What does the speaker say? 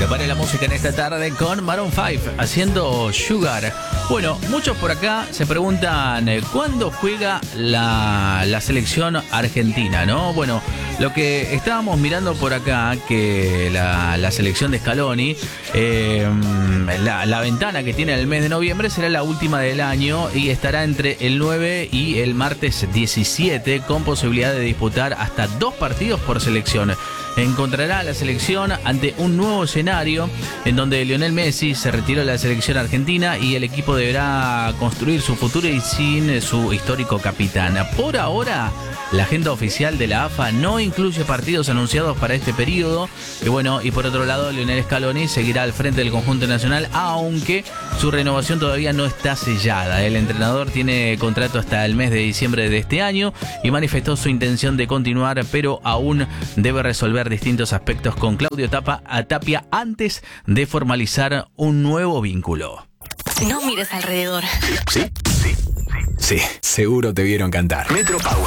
Prepare la música en esta tarde con Maroon 5 haciendo Sugar. Bueno, muchos por acá se preguntan ¿cuándo juega la selección argentina? ¿No? Bueno, lo que estábamos mirando por acá, que la selección de Scaloni, la ventana que tiene el mes de noviembre será la última del año y estará entre el 9 y el martes 17 con posibilidad de disputar hasta 2 partidos por selección. Encontrará a la selección ante un nuevo escenario en donde Lionel Messi se retiró de la selección argentina y el equipo deberá construir su futuro y sin su histórico capitán. Por ahora, la agenda oficial de la AFA no incluye partidos anunciados para este periodo. Y bueno, y por otro lado, Lionel Scaloni seguirá al frente del conjunto nacional, aunque su renovación todavía no está sellada. El entrenador tiene contrato hasta el mes de diciembre de este año y manifestó su intención de continuar, pero aún debe resolver distintos aspectos con Claudio Tapia antes de formalizar un nuevo vínculo. No mires alrededor. Sí, seguro te vieron cantar. Metro Power.